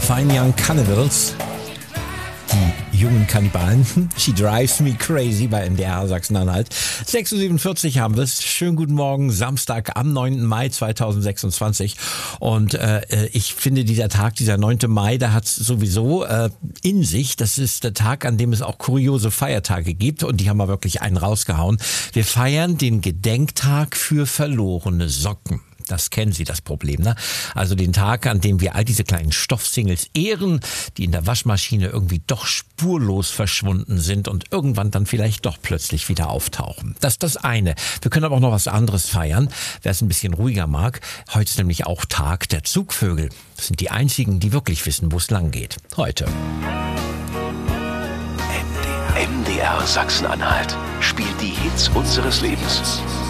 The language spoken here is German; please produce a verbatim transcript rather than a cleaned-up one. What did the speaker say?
Fine Young Cannibals. Die jungen Kannibalen. She drives me crazy bei M D R Sachsen-Anhalt. sechs Uhr siebenundvierzig haben wir es. Schönen guten Morgen, Samstag am neunten Mai zweitausendsechsundzwanzig. Und äh, ich finde, dieser Tag, dieser neunte Mai, da hat es sowieso äh, in sich. Das ist der Tag, an dem es auch kuriose Feiertage gibt. Und die haben wir wirklich einen rausgehauen. Wir feiern den Gedenktag für verlorene Socken. Das kennen Sie, das Problem, ne? Also den Tag, an dem wir all diese kleinen Stoffsingles ehren, die in der Waschmaschine irgendwie doch spurlos verschwunden sind und irgendwann dann vielleicht doch plötzlich wieder auftauchen. Das ist das eine. Wir können aber auch noch was anderes feiern, wer es ein bisschen ruhiger mag. Heute ist nämlich auch Tag der Zugvögel. Das sind die einzigen, die wirklich wissen, wo es lang geht. Heute. M D R Sachsen-Anhalt spielt die Hits unseres Lebens.